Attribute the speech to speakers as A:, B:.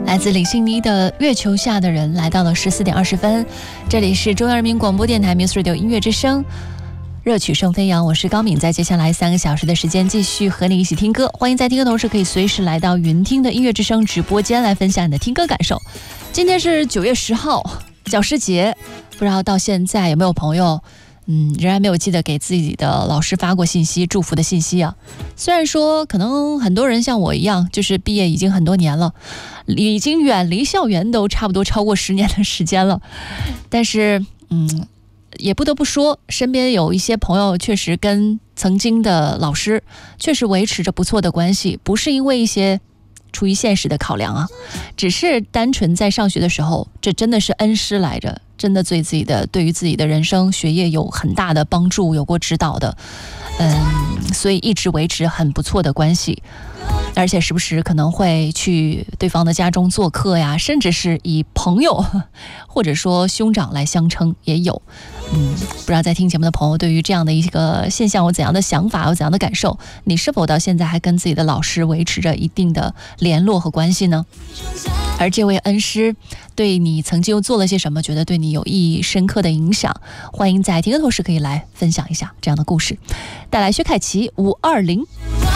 A: 来自李信妮的《月球下的人》来到了14点20分，这里是中央人民广播电台 Music Radio 音乐之声，热曲声飞扬，我是高敏，在接下来3个小时的时间继续和你一起听歌。欢迎在听歌同时可以随时来到云听的音乐之声直播间来分享你的听歌感受。今天是9月10号，教师节，不知道到现在有没有朋友仍然没有记得给自己的老师发过信息，祝福的信息啊。虽然说可能很多人像我一样，就是毕业已经很多年了，已经远离校园都差不多超过10年的时间了，但是也不得不说，身边有一些朋友确实跟曾经的老师确实维持着不错的关系，不是因为一些出于现实的考量啊，只是单纯在上学的时候，这真的是恩师来着，真的对于自己的人生学业有很大的帮助，有过指导的，所以一直维持很不错的关系，而且时不时可能会去对方的家中做客呀，甚至是以朋友或者说兄长来相称也有。不知道在听节目的朋友对于这样的一个现象有怎样的想法，有怎样的感受？你是否到现在还跟自己的老师维持着一定的联络和关系呢？而这位恩师对你曾经又做了些什么，觉得对你有意义深刻的影响？欢迎在听歌同时可以来分享一下这样的故事。带来薛凯琪520。